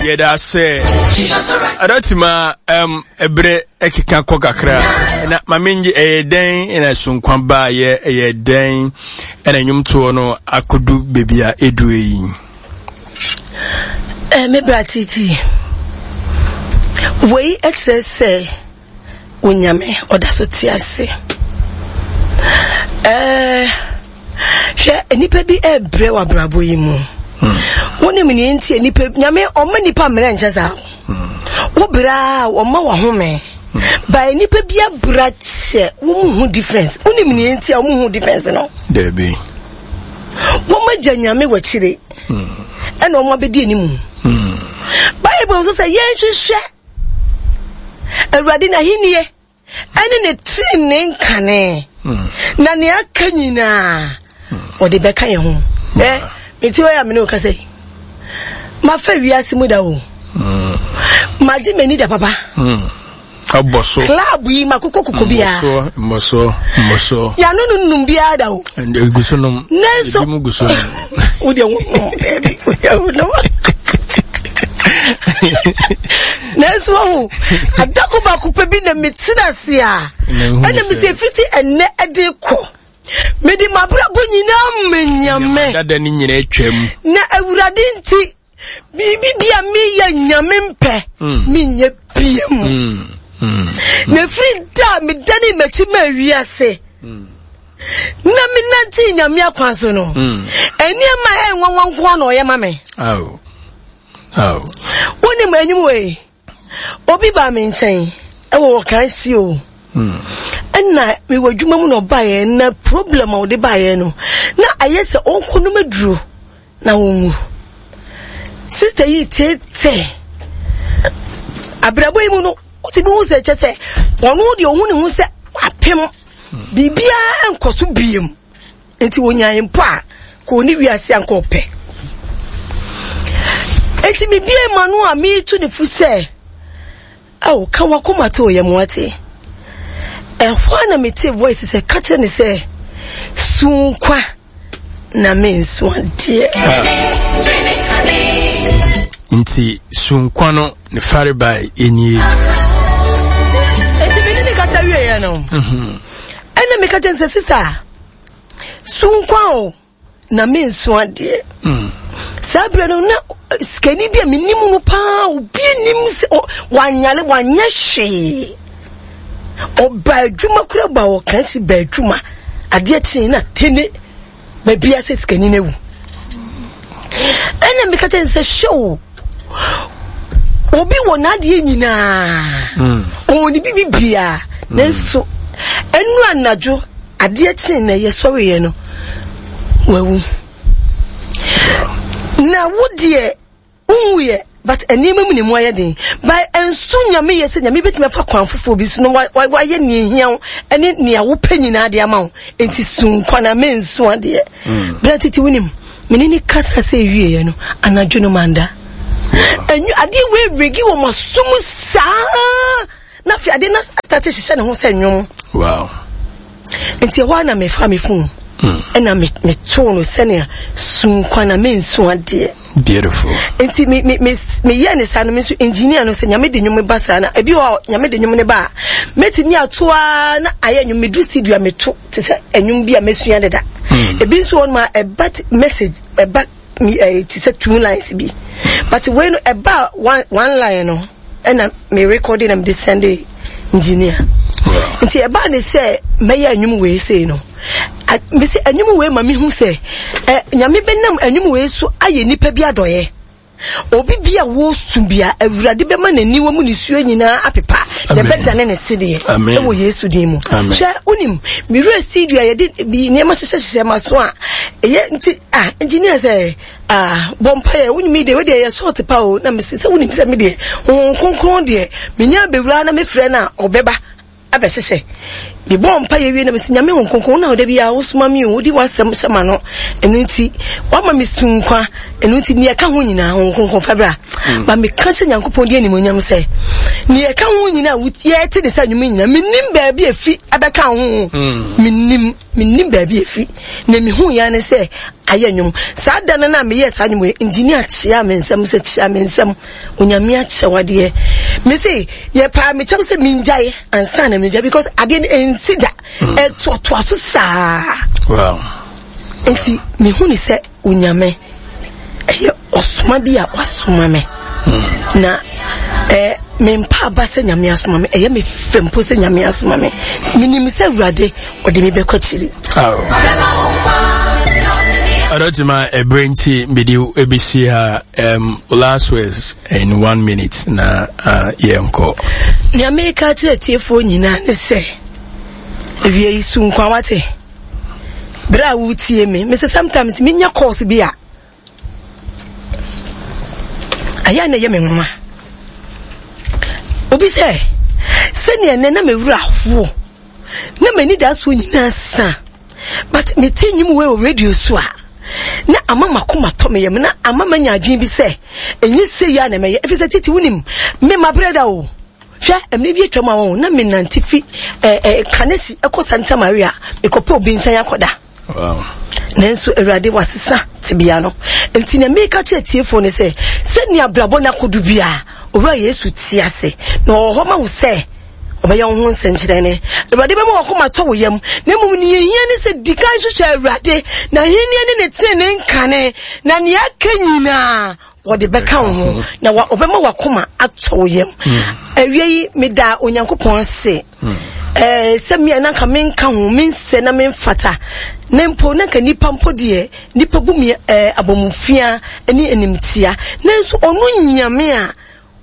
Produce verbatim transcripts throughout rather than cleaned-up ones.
Yeah, that's say. I don't ma um ebre ekika kwa kakra. Na mamenji e den ina sunkwamba ye e den ina nyumtu no akudu bebia edue yi. Eh me bratiti. We extra say unyame odaso tiase. Eh she enipa bi ebre wa brabo yi mu. Woni mini enti enipa nyame o manipa mre ncheza wo bra wo ma wo home ba enipa bia bra che wo mu difference woni mini enti o mu difference no there be wo ma nyame wa chire e na o ma bedi enimu Bible so say yen hwehwe Awurade na hinie ene ne trine nkane na ne akanyina o de beka ye ho eh iti wa ya me no ka say ma fa wiase mu da wo mm ma ji meni da papa mm aboso club yi makoko kokoko bia moso moso ya no no num bia da wo ande gusunum neso mu gusunum wo de wo baby wo no neso wo adako ba ko pe bi na metina se a ene me se fiti enne ade ko medi mabra bo nyina menyame dada ni nyina etwam na Awurade nti bibi bia me ya nyame mpe me nye piem na frida me dani mechi ma wiase na me nanti nyame akwanso no eni ma e nwanwan ko na oye ma me aw aw woni ma enyum we obi ba me nchen e wo kan si o na me wadwuma mu no bae na problem o de bae no na ayese onko no maduro na wonwu sister yi tete abrabo mu no oti no se chese wono de ohun ne hu se apem bibia enkoso biem enti wonyan mpo a ko ni wiase anko pe enti bibia manu a mi tu ne fu se aw kan wakoma to ye mo ate eh wana mete voice say catch ni say sunkwa na mensu ante nti sunkwa no ne fare by eni eti bi ni kata wie ya no mhm ena me catch say sister sunkwa o na mensu ante mhm sabre no na skani bi minimu no pa obi nim wanyale wanyehwe oba djuma kura ba wo kan si ba djuma ade achi na tene ba bia se skani na wu ena me ka ten se show obi wo na de nyina mm oni bibi bia nenso enu anajo ade achi na ye sori ye no wawu na wudie unwe but enima mu ne mu ayeden by ensu nyame yese nyame betime fa kwanfofo bi so no wa ye ne hian ene ne a wo panyina ade ama wo enti sunkwa na mensu ade bratiti winim menini kasa se wie ye no anadwo no manda enyu ade we regi wo masumu sa na fi ade na start hihye ne ho sa nwom wow enti wa na me fa me fun ena me me to no sene sunkwa na mensu ade beautiful enti me me me me ye ne sa no me so engineer no se nyame de nwom ba sa na ebi ho nyame de nwom ne ba meti ni atoa na aye nwom me du studio me to te se enwom bia mesua deda ebi so on ma e bat message e bat me e te se two lines bi but when e ba one one line no and me recording am this Sunday engineer enti e ba ne se me ye nwom we say no me se anyum we ma me hu se eh nyame benam anyum we so aye nipa bi adoye obi bia wo sumbia Awurade be ma nani wo mu ni suo nyina apepa de beda ne ne sede e wo Yesu din mu hwe unim mi re studio ye de bi ne ma hye hye ma so a ye nti ah engineer say ah bompa ye unim de we de ye short pa o na me se unim se me de konkon de me nya bewura na me frɛ na obeba abesese bi bompa ye wie na me se nyame konkon na oda bia wo soma mi o di wasem sema no enunti wa ma me sunkwa enunti ne ka ho nyina konkon fabra ba me ka se nyankopon de animu nyam se ne ka ho nyina wutie te de sa nyum nyina menim ba bi afi abeka ho menim menim ba bi afi na me hu ya ne se ayenyum sa dana na me yes anyum engineer chia me nsem se chia me nsem onyame a chewade me say ye pa me chew se minjai ansa na minjai because again ensida e to to aso sa wow enti me hu ni se onyame e osoma bia wasoma me na eh me mpa ba se nyame asoma me eye me fempo se nyame asoma me minim se urade ode me be kwachiri Arotima a brainchi video ebisia um last words in one minute na uh yenko ni America che tiefo nyina ne se ewie isu nkwa wate bra wutie me me sometimes me nya course bia aya na ye me nwa obi se se ne ne na me wura ho na mani da so nyina sa but me tinyim we radio so a na amama kuma to me yem na amama nya adwin bi se enyi se ya na me efise titi wunim me ma brother o hwe emne bi atwa ma won na me nantifi eh eh kanesi eko Santa Maria me kopo obi nsan yakoda wow nenso Awurade wasesa tibia no enti na me ka che tiefo ne se se ni abrabo na kodu bia owura Yesu ti ase na oho ma wo se obaya wo nsenkyere ne Awurade be mo wakoma to wo yam na mum ni yehia ne se dikan hwehwe Awurade na henia ne ne tene ne nkane na ne akanyina wode beka ho na obema wakoma ato wo yam awie me da Onyankopɔn se eh se me na ka menka ho mense na memfata na mpo na ka nipa mpo de nipa gumi eh abomufia ani enimtia nanso ono nyame a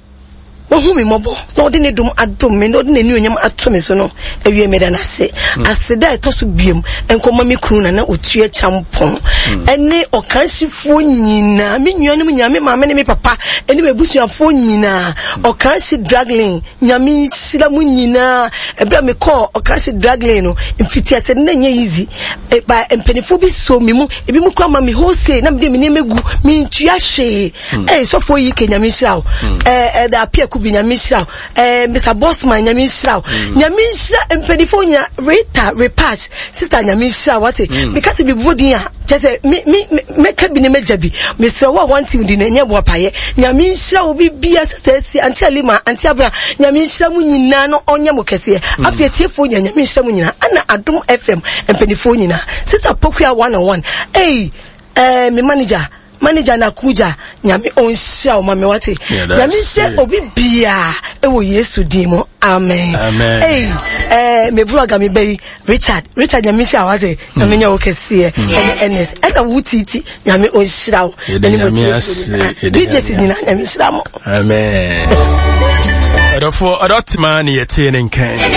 wohu me mobo na odi ne dum adom me na odi ne nuonyam ato me so no awie me da na se aseda etoso biem enkoma me kunu na na otue champon ene okanhifo nyina me nuanom nyame maame ne me papa ene mebusuafo nyina okanhi dragling nyame hira mu nyina ebra me call okanhi dragling no mfiti ase na nya easy e ba empenifo bi so me mu ebi mu kwa ma me hose na me de me ne megu me ntua hwe eh so fo yi ke nyame hira eh eh da pia bi nyamisha eh Mister Bossman nyamisha nyamisha empedifo nya Rita repatch sister nyamisha what because be body a just me me me ka bi ne majabi Mister wa want to di na nya bo paye nyamisha obi bia sister si anti alima anti abra nyamisha mu nyina no onya mo kese afietiefo nya nyamisha mu nyina ana Adom F M empedifo nyina sister Pokua one on one eh eh me manager manager na kuja nyame onsha o mame wate nyame hye obi bia ewo Yesu dimo amen amen eh eh me vlogger me bay Richard Richard nyame hye awase nyame nya okese e ns ena wutiti nyame onshira o nyame ase D J nyina nyame shira mo amen adofo adotima ne yete ne nkan